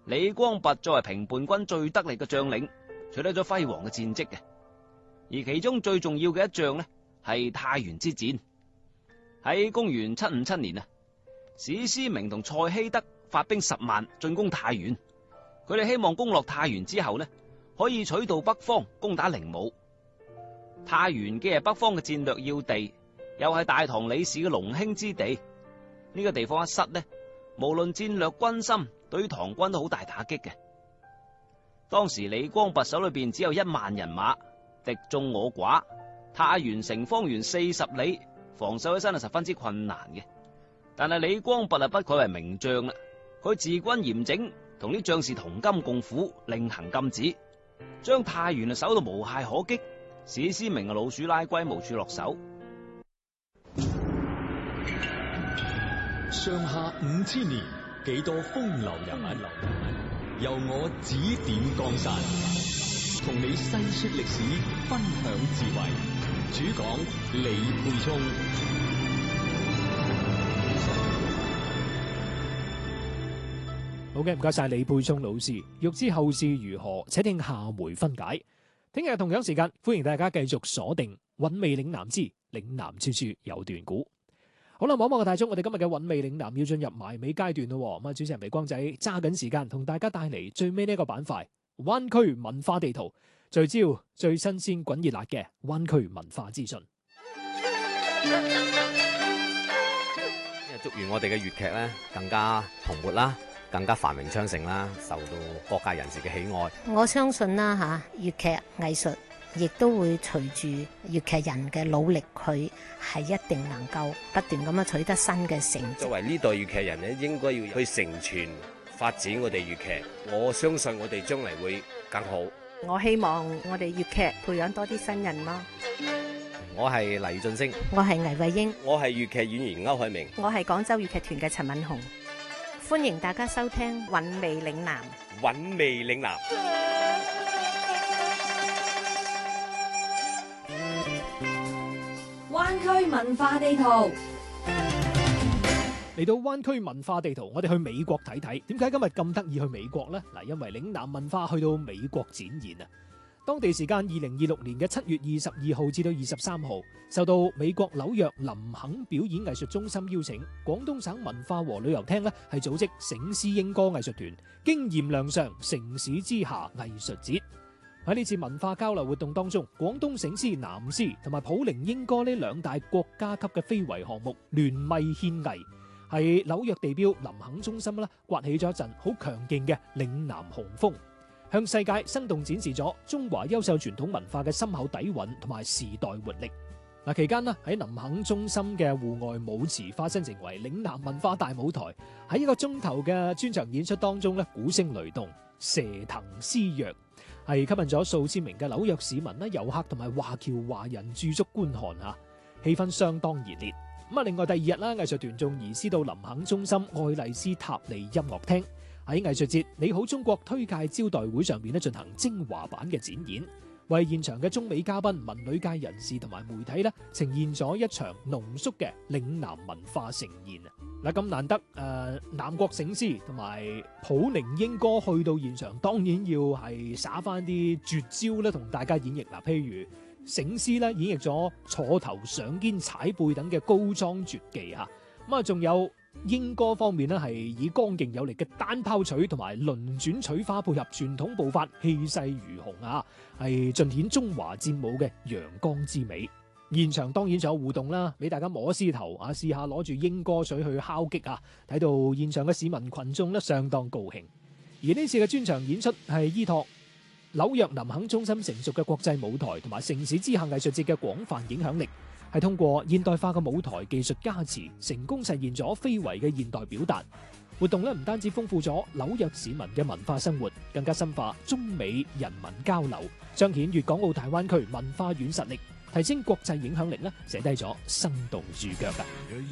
李光弼作為平叛軍最得力嘅將領，取得咗輝煌嘅戰績嘅。而其中最重要嘅一仗呢，係太原之戰。喺公元757年啊，史思明同蔡希德發兵10萬進攻太原。佢哋希望攻落太原之後呢，可以取道北方攻打靈武。太原既係北方嘅戰略要地，又係大唐李氏嘅龍興之地。呢個地方一失呢，無論戰略軍心，對於唐軍都好大打擊嘅。當時李光弼手裏邊只有1萬人馬，敵眾我寡，太原城方圓40里，防守起身係十分之困難嘅。但係李光弼不愧為名將啦，佢治軍嚴整，同啲將士同甘共苦，令行禁止，將太原守到無懈可擊。史思明老鼠拉龜，無處落手。 上下5000年，幾多風流人物，由我指點江山，同你細說歷史，分享智慧。主講李沛聰。 好嘅，唔該晒李沛聰老師。欲知後事如何，且聽下回分解。聽日同樣時間，歡迎大家繼續鎖定韻味嶺南之嶺南處處有段古。好啦，望望個大鐘，我哋今日嘅韻味嶺南要進入埋尾階段咯。咁啊，主持人微光仔揸緊時間同大家帶嚟最尾呢一個板塊——灣區文化地圖，聚焦最新鮮滾熱辣嘅灣區文化資訊。 祝願我哋嘅粵劇咧更加蓬勃啦，更加繁榮昌盛啦，受到各界人士嘅喜愛。 我相信啦嚇，粵劇藝術亦都會隨住粵劇人嘅努力，佢係一定能夠不斷咁樣取得新嘅成績。 作為呢代粵劇人咧，應該要去承傳發展我哋粵劇。我相信我哋將嚟會更好。 我希望我哋粵劇培養多啲新人咯。 我係黎俊升， 我係倪慧英， 我係粵劇演員歐海明， 我係廣州粵劇團嘅陳敏紅。歡迎大家收聽韻味嶺南。 韻味嶺南。 灣區文化地圖。 嚟到灣區文化地圖，我哋去美國睇睇。點解今日咁得意去美國呢？嗱，因為嶺南文化去到美國展現啊！當地時間2026年嘅7月22號至到23號，受到美國紐約林肯表演藝術中心邀請，廣東省文化和旅遊廳咧係組織醒獅瑛歌藝術團經驗亮相城市之下藝術節。喺呢次文化交流活動當中，廣東醒獅、南獅同埋普寧瑛歌呢兩大國家級嘅非遺項目聯袂獻藝，係紐約地標林肯中心啦，颳起咗一陣好強勁嘅嶺南雄風，向世界生動展示咗中華優秀傳統文化嘅深厚底蘊同埋時代活力。嗱，期間喺林肯中心嘅戶外舞池化身成為嶺南文化大舞台，喺1個鐘頭嘅專場演出當中咧，鼓聲雷動，蛇騰獅躍，係吸引咗數千名嘅紐約市民啦、遊客同埋華僑華人駐足觀看嚇，氣氛相當熱烈。另外第2日啦，藝術團仲移師到林肯中心愛麗絲塔利音樂廳，喺藝術節你好中國推介招待會上面進行精華版嘅展演，為現場嘅中美嘉賓、文旅界人士同埋媒體呈現咗一場濃縮嘅嶺南文化盛宴啊！嗱，咁難得南國醒獅同埋普寧瑛歌去到現場，當然要係耍翻啲絕招同大家演繹嗱，譬如醒獅演繹咗坐頭上肩踩背等嘅高裝絕技嚇，仲有瑛歌方面係以剛勁有力嘅單拋取同埋輪轉取花配合傳統步伐，氣勢如虹啊，係盡顯中華戰舞嘅陽剛之美。現場當然仲有互動啦，俾大家摸獅頭啊，試下攞住瑛歌水去敲擊啊，睇到現場嘅市民群眾相當高興。而呢次嘅專場演出係依託紐約林肯中心成熟嘅國際舞台同埋城市之下藝術節嘅廣泛影響力，係通過現代化嘅舞台技術加持，成功實現咗非遺嘅現代表達。活動唔單止豐富咗紐約市民嘅文化生活，更加深化中美人民交流，彰顯粵港澳大灣區文化軟實力，提升國際影響力，寫低咗生動注腳。